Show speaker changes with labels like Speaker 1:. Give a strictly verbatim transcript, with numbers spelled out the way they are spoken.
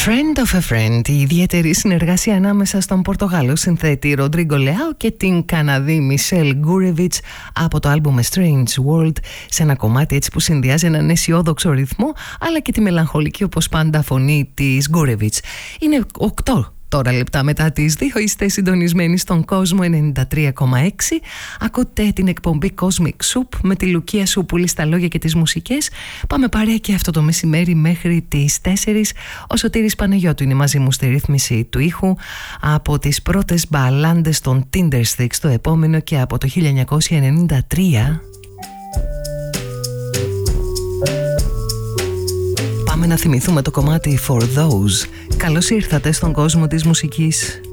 Speaker 1: Friend of a Friend, η ιδιαίτερη συνεργασία ανάμεσα στον Πορτογάλο συνθέτη Ροντρίγκο Λεάο και την Καναδή Μισελ Γκούρεβιτς από το άλμπουμ Strange World, σε ένα κομμάτι έτσι που συνδυάζει έναν αισιόδοξο ρυθμό αλλά και τη μελαγχολική όπως πάντα φωνή της Γκούρεβιτς. Είναι οκτώ τώρα λεπτά μετά τις δύο, είστε συντονισμένοι στον κόσμο ενενήντα τρία κόμμα έξι. Ακούτε την εκπομπή Cosmic Soup με τη Λουκία Σούπουλη στα λόγια και τις μουσικές. Πάμε παρέα και αυτό το μεσημέρι μέχρι τις τέσσερις. Ο Σωτήρης Παναγιώτου είναι μαζί μου στη ρύθμιση του ήχου. Από τις πρώτες μπαλάντες των Tindersticks το επόμενο και από το χίλια εννιακόσια ενενήντα τρία. Πάμε να θυμηθούμε το κομμάτι For Those. Καλώς ήρθατε στον κόσμο της μουσικής.